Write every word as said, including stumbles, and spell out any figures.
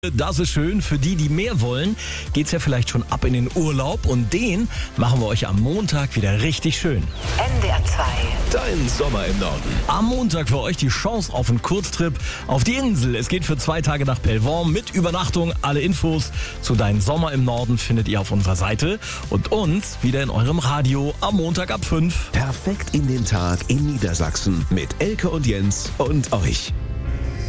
Das ist schön. Für die, die mehr wollen, geht's ja vielleicht schon ab in den Urlaub. Und den machen wir euch am Montag wieder richtig schön. N D R zwei. Dein Sommer im Norden. Am Montag für euch die Chance auf einen Kurztrip auf die Insel. Es geht für zwei Tage nach Pellworm mit Übernachtung. Alle Infos zu Dein Sommer im Norden findet ihr auf unserer Seite. Und uns wieder in eurem Radio am Montag ab fünf. Perfekt in den Tag in Niedersachsen mit Elke und Jens und euch.